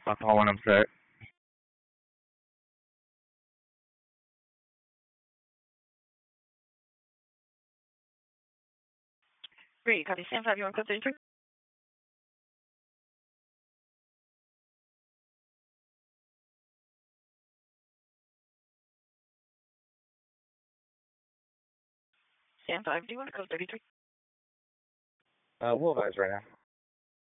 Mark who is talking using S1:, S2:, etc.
S1: I'll call when I'm set.
S2: Great, copy. Stand 5, you want code 33? Stand 5, do you want code 33?
S1: Wolf eyes right now.